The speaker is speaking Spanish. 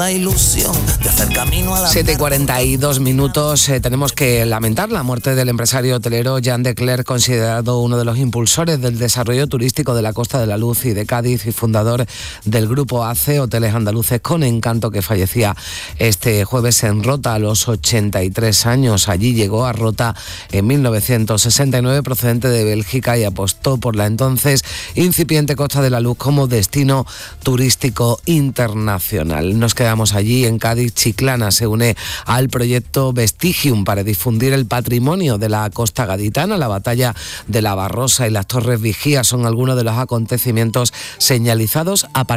La ilusión de hacer camino a la 7:42. Tenemos que lamentar la muerte del empresario hotelero Jean de Clercq, considerado uno de los impulsores del desarrollo turístico de la Costa de la Luz y de Cádiz y fundador del grupo ACE, Hoteles Andaluces con Encanto, que fallecía este jueves en Rota a los 83 años. Allí llegó a Rota en 1969, procedente de Bélgica, y apostó por la entonces incipiente Costa de la Luz como destino turístico internacional. Nos quedamos allí en Cádiz. Chiclana se une al proyecto Vestigium para difundir el patrimonio de la costa gaditana. La batalla de la Barrosa y las Torres Vigías son algunos de los acontecimientos señalizados a partir